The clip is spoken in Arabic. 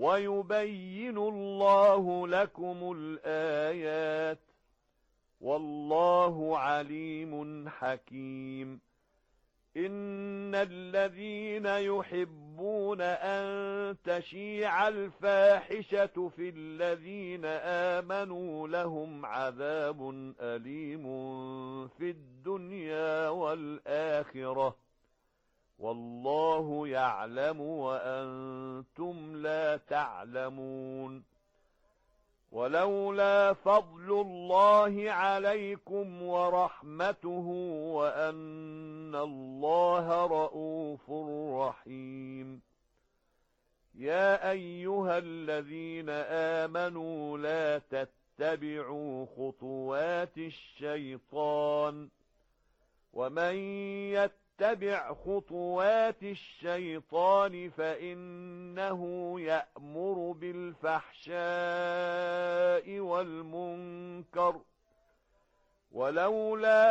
ويبين الله لكم الآيات والله عليم حكيم. إن الذين يحبون أن تشيع الفاحشة في الذين آمنوا لهم عذاب أليم في الدنيا والآخرة والله يعلم وأنتم لا تعلمون. ولولا فضل الله عليكم ورحمته وأن الله رءوف رحيم. يا أيها الذين آمنوا لا تتبعوا خطوات الشيطان ومن يتبع خطوات الشيطان فإنه يأمر بالفحشاء والمنكر ولولا